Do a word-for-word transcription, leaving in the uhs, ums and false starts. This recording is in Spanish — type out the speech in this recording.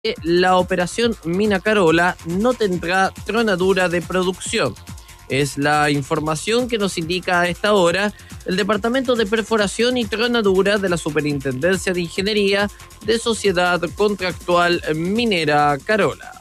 la operación Mina Carola no tendrá tronadura de producción. Es la información que nos indica a esta hora el Departamento de Perforación y Tronadura de la Superintendencia de Ingeniería de Sociedad Contractual Minera Carola.